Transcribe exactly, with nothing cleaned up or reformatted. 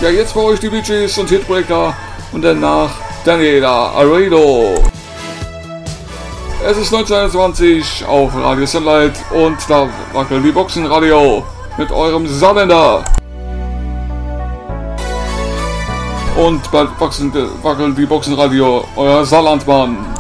Ja, jetzt für euch die Bee Gees und Hitbreaker und danach Daniela Aredo. Es ist neunzehnhundertzwanzig auf Radio Satellite und da wackelt die Boxenradio mit eurem Saarländer. Und bald wackelt die Boxenradio, euer Saarlandmann.